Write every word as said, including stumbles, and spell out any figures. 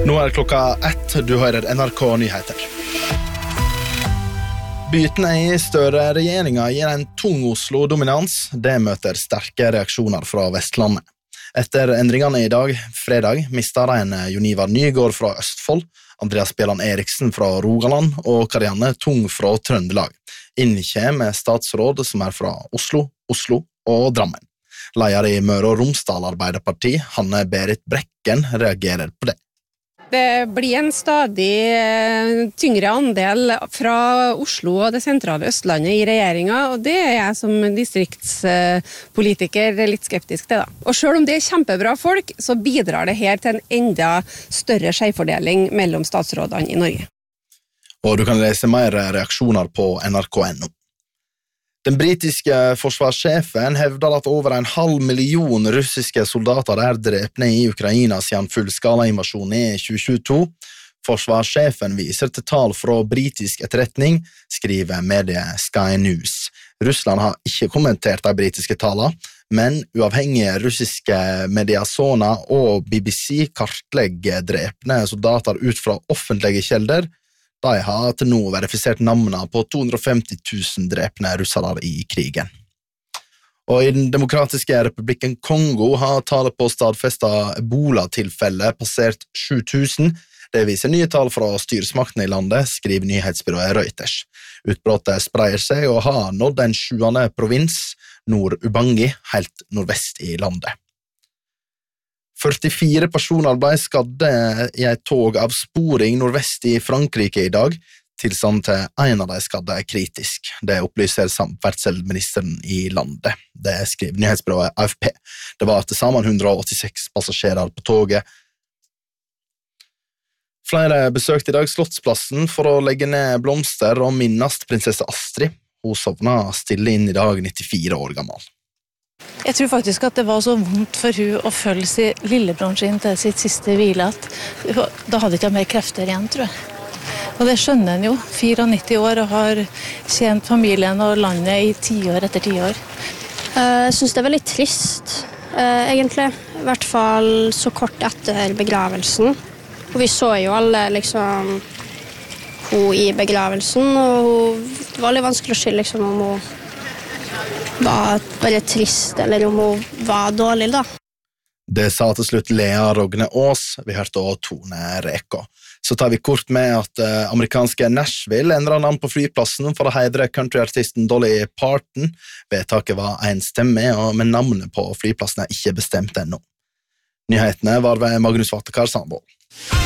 Nå er klokka ett, du hører N R K Nyheter. Bytene i Støre-regjeringa gir en tung Oslo-dominans. Det møter sterke reaksjoner fra Vestlandet. Etter endringene i dag, fredag, mistet en Jonivar Nygård fra Østfold, Andreas Bjelland Eriksen fra Rogaland og Karianne Tung fra Trøndelag. Inn kommer statsråd som er fra Oslo, Oslo og Drammen. Leder i Møre og Romsdal Arbeiderparti, Hanne Berit Brekken, reagerer på det. Det blir en stadig tyngre andel fra Oslo og det sentrale Østlandet i regjeringa, og det er jeg som distriktspolitiker litt skeptisk til. Da. Og selv om det er kjempebra folk, så bidrar det her til en enda større skjevfordeling mellom statsrådene i Norge. Og du kan lese mer reaksjoner på N R K punktum no. Den britiske forsvarssjefen hevder at over en halv million russiske soldater er drepne i Ukraina siden fullskala-invasjonen i tjue tjueto. Forsvarssjefen viser til tall fra britisk etterretning, skriver mediet Sky News. Russland har ikke kommentert de britiske tallene, men uavhengige russiske Mediasona og B B C kartlegger drepne soldater ut fra offentlige kjelder. De har til nå verifisert navnene på to hundre og femti tusen drepne russere i krigen. Og i den demokratiske republikken Kongo har tallet på stadfestet Ebola-tilfelle passert sju tusen. Det viser nye tall fra styresmaktene i landet, skriver nyhetsbyrået Reuters. Utbrottet spreier seg og har nådd en sjuende provins, Nord-Ubangi, helt nordvest i landet. førtifire personer ble skadde i et tog av sporing nordvest i Frankrike i dag. Tilstand til en av de skadde er kritisk. Det opplyser samferdselsministeren i landet. Det skriver nyhetsbyrået A F P. Det var til sammen ett hundre og åttiseks passasjerer på toget. Flere besøkte i dag Slottsplassen for å legge ned blomster og minnast prinsesse Astrid. Hun sovna stille inn i dag, nittifire år gammel. Jeg tror faktisk at det var så vondt for hun å følge sin lillebror sin til sitt siste hvile at da hadde ikke mer krefter igjen, tror jeg. Og det skjønner en jo, nittifire år og har tjent familien og landet i tiår etter tiår. Jeg synes det er veldig trist, egentlig. I hvert fall så kort etter begravelsen. Og vi så jo alle liksom hun i begravelsen, og det var veldig vanskelig å skille liksom, om hun var bare trist, eller om hun var dårlig, da. Det sa til slutt Lea Rogne Aas, vi hørte også Tone Reka. Så tar vi kort med at uh, amerikanske Nashville endret navn på flyplassen for å heidre countryartisten Dolly Parton. Vedtaket var en stemme, men navnet på flyplassen er ikke bestemt ennå. Nyhetene var ved Magnus Vatekar Sandvold.